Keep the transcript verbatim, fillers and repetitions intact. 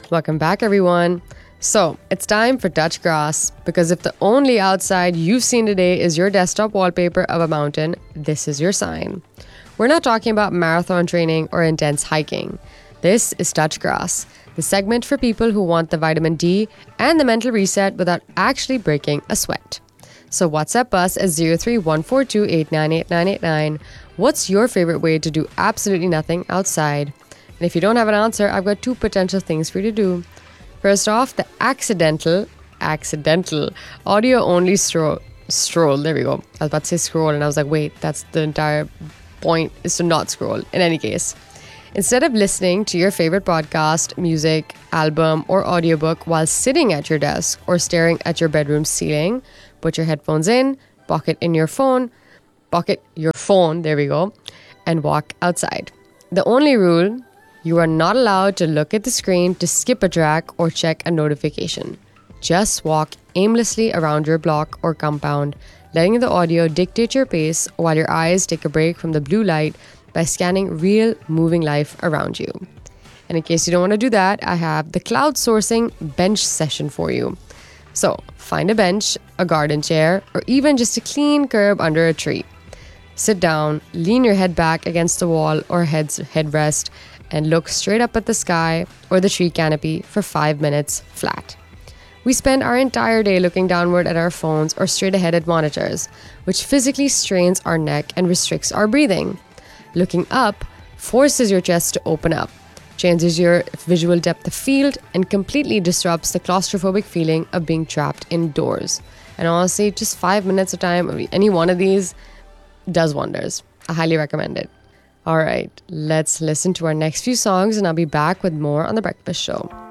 Welcome back, everyone. So, it's time for Touch Grass, because if the only outside you've seen today is your desktop wallpaper of a mountain, this is your sign. We're not talking about marathon training or intense hiking. This is Touch Grass, the segment for people who want the vitamin D and the mental reset without actually breaking a sweat. So WhatsApp us at zero three one four two eight nine eight nine eight nine. What's your favorite way to do absolutely nothing outside? And if you don't have an answer, I've got two potential things for you to do. First off, the accidental, accidental, audio-only stroll. Stroll, there we go. I was about to say scroll, and I was like, wait, that's the entire point, is to not scroll. In any case, instead of listening to your favorite podcast, music, album, or audiobook while sitting at your desk or staring at your bedroom ceiling, put your headphones in, pocket in your phone, pocket your phone, there we go, and walk outside. The only rule: you are not allowed to look at the screen to skip a track or check a notification. Just walk aimlessly around your block or compound, letting the audio dictate your pace while your eyes take a break from the blue light by scanning real moving life around you. And in case you don't want to do that, I have the cloud sourcing bench session for you. So find a bench, a garden chair, or even just a clean curb under a tree. Sit down, lean your head back against the wall or head's headrest, and look straight up at the sky or the tree canopy for five minutes flat. We spend our entire day looking downward at our phones or straight ahead at monitors, which physically strains our neck and restricts our breathing. Looking up forces your chest to open up, changes your visual depth of field, and completely disrupts the claustrophobic feeling of being trapped indoors. And honestly, just five minutes of time of any one of these does wonders. I highly recommend it. All right, let's listen to our next few songs, and I'll be back with more on The Breakfast Show.